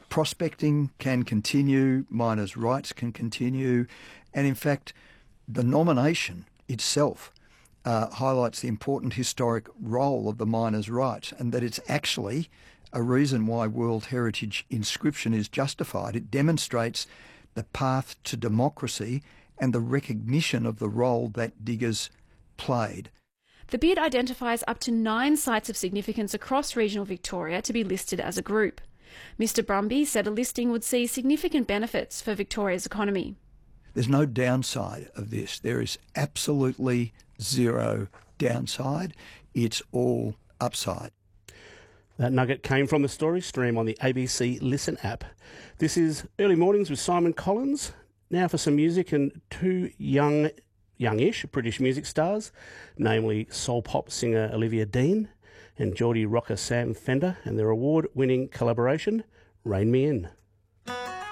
prospecting can continue, miners' rights can continue, and in fact, the nomination itself highlights the important historic role of the miners' rights, and that it's actually a reason why World Heritage inscription is justified. It demonstrates the path to democracy and the recognition of the role that diggers played. The bid identifies up to 9 sites of significance across regional Victoria to be listed as a group. Mr Brumby said a listing would see significant benefits for Victoria's economy. There's no downside of this. There is absolutely zero downside. It's all upside. That nugget came from the story stream on the ABC Listen app. This is Early Mornings with Simon Collins. Now for some music and 2 youngish British music stars, namely soul pop singer Olivia Dean and Geordie rocker Sam Fender, and their award-winning collaboration, Rain Me In.